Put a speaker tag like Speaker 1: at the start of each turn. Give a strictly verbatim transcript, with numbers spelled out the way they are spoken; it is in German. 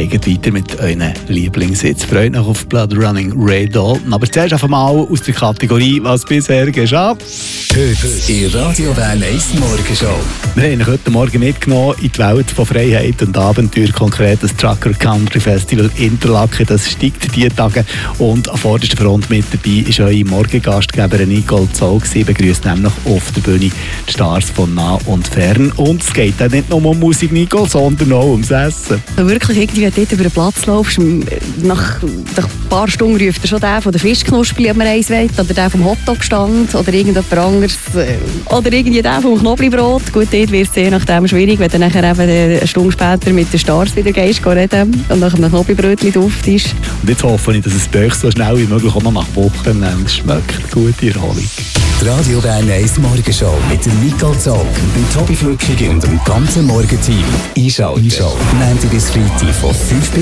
Speaker 1: geht weiter mit euren Lieblingshits. Freut euch auf Blood Running Ray Dalton. Aber zuerst einfach mal aus der Kategorie, was bisher geschah.
Speaker 2: Heute in Radio Bern eins Morgenshow.
Speaker 1: Wir haben euch heute Morgen mitgenommen in die Welt von Freiheit und Abenteuer, konkret das Trucker Country Festival Interlaken. Das steigt diese Tage. Und an vorderster Front mit dabei ist eure Morgengastgeberin Nicole Zoll. Sie begrüßt nämlich auf der Bühne die Stars von nah und fern. Und es geht dann nicht nur um Musik, Nicole, sondern auch ums Essen.
Speaker 3: Wirklich, irgendwie, wenn du dort über den Platz laufst, nach, nach ein paar Stunden ruft er schon der von der Fischknuspli, ob man eins will, oder der vom Hotdog-Stand, oder irgendjemand anderes, oder irgendwie der vom Knoblauchbrot. Gut, dort wird es je nachdem schwierig, wenn du nachher eben eine Stunde später mit den Stars wieder gehst, reden und nach einem Knoblauchbrötchen duftest.
Speaker 1: Und jetzt hoffe ich, dass es bei euch so schnell wie möglich auch noch nach Wochen schmeckt. Gute Erholung.
Speaker 2: Die Radio Bern eins Morgenshow mit der Nicole Zoll, dem Tobi Flückig und dem ganzen Morgenteam. Einschalten. Einschalten. Montag bis Freitag von fünf bis